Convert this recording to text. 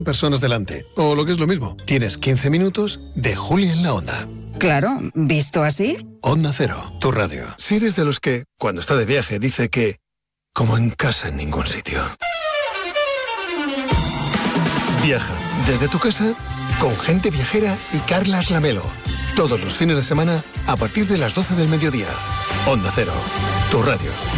personas delante. O lo que es lo mismo, tienes 15 minutos de Julia en la Onda. Claro, ¿visto así? Onda Cero, tu radio. Si eres de los que, cuando está de viaje, dice que como en casa en ningún sitio. Viaja desde tu casa con Gente Viajera y Carlas Lamelo. Todos los fines de semana a partir de las 12 del mediodía. Onda Cero, tu radio.